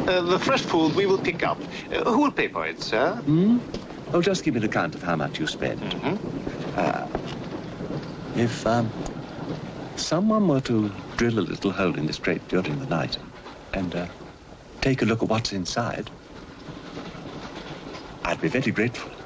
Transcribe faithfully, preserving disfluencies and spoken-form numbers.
Uh, the fresh food we will pick up. Uh, who will pay for it, sir? Hmm? Oh, just give me an account of how much you spend. Mm-hmm. Uh, if um, someone were to drill a little hole in this crate during the night and uh, take a look at what's inside, I'd be very grateful.